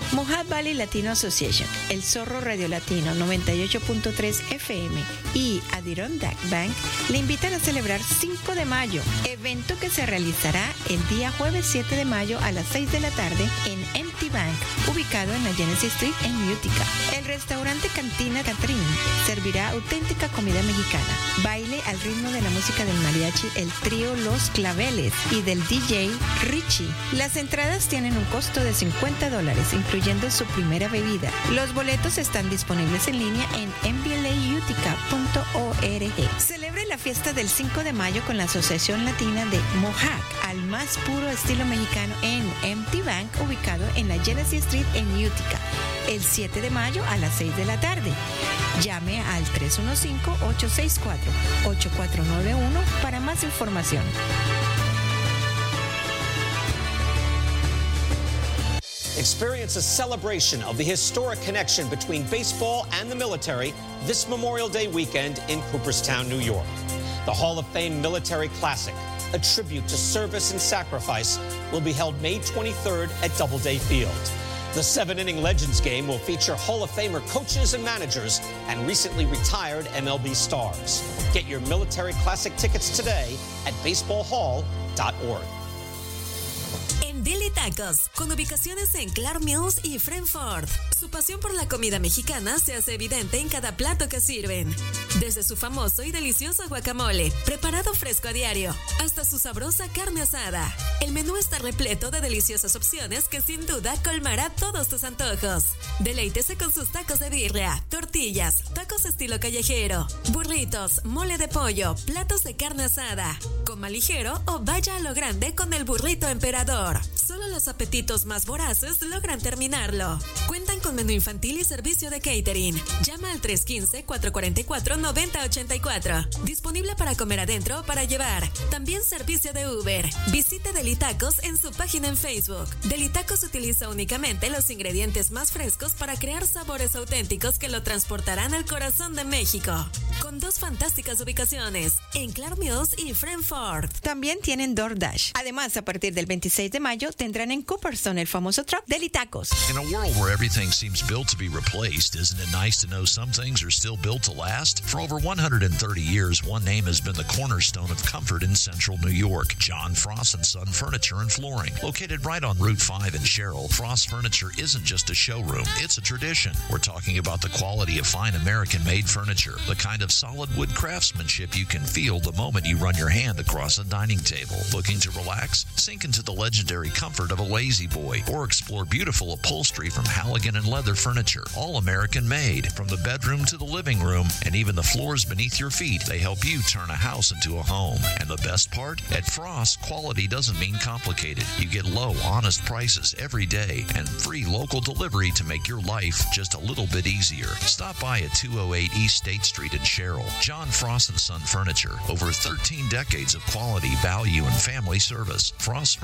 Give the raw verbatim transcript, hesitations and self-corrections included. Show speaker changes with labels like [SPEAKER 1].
[SPEAKER 1] Mohawk Valley Latino Association, El Zorro Radio Latino noventa y ocho punto tres F M y Adirondack Bank le invitan a celebrar cinco de mayo, evento que se realizará el día jueves siete de mayo a las seis de la tarde en Empty Bank, ubicado en la Genesee Street en Utica. El restaurante Cantina Catrín servirá auténtica comida mexicana, baile al ritmo de la música del mariachi, el trío Los Claveles y del D J Richie. Las entradas tienen un costo de cincuenta dólares, incluyendo su primera bebida. Los boletos están disponibles en línea en m b l a utica punto org. Celebre la fiesta del cinco de mayo con la Asociación Latina de Mohawk, al más puro estilo mexicano en Empty Bank, ubicado en la Genesee Street en Utica, el siete de mayo a las seis de la tarde. Llame al tres uno cinco, ocho seis cuatro, ocho cuatro nueve uno para más información.
[SPEAKER 2] Experience a celebration of the historic connection between baseball and the military this Memorial Day weekend in Cooperstown, New York. The Hall of Fame Military Classic, a tribute to service and sacrifice, will be held May twenty-third at Doubleday Field. The seven-inning Legends game will feature Hall of Famer coaches and managers and recently retired M L B stars. Get your Military Classic tickets today at baseball hall dot org.
[SPEAKER 3] En Deli Tacos, con ubicaciones en Clark Mills y Frankfort, su pasión por la comida mexicana se hace evidente en cada plato que sirven. Desde su famoso y delicioso guacamole, preparado fresco a diario, hasta su sabrosa carne asada. El menú está repleto de deliciosas opciones que sin duda colmará todos tus antojos. Deleítese con sus tacos de birria, tortillas, tacos estilo callejero, burritos, mole de pollo, platos de carne asada. Coma ligero o vaya a lo grande con el burrito emperador. Solo los apetitos más voraces logran terminarlo. Cuentan con menú infantil y servicio de catering. Llama al tres uno cinco, cuatro cuatro cuatro, nueve cero ocho cuatro. Disponible para comer adentro o para llevar. También servicio de Uber. Visite Deli Tacos en su página en Facebook. Deli Tacos utiliza únicamente los ingredientes más frescos para crear sabores auténticos que lo transportarán al corazón de México. Con dos fantásticas ubicaciones, en Clark Mills y Frankfort.
[SPEAKER 1] También tienen DoorDash. Además, a partir del veintiséis de mayo tendrán en Cooperstown el famoso truck Deli Tacos.
[SPEAKER 4] In a world where everything seems built to be replaced, isn't it nice to know some things are still built to last? For over one hundred thirty years, one name has been the cornerstone of comfort in central New York. John Frost and Son Furniture and Flooring. Located right on Route five in Sherrill, Frost Furniture isn't just a showroom, it's a tradition. We're talking about the quality of fine American-made furniture, the kind of solid wood craftsmanship you can feel the moment you run your hand across a dining table. Looking to relax? Sink into the legendary comfort of a Lazy Boy, or explore beautiful upholstery from Halligan and Leather Furniture, all American-made. From the bedroom to the living room, and even the floors beneath your feet, they help you turn a house into a home. And the best part? At Frost, quality doesn't mean complicated. You get low, honest prices every day, and free local delivery to make your life just a little bit easier. Stop by at two oh eight East State Street in Sherrill. John Frost and Son Furniture. Over thirteen decades of quality, value, and family service. Frost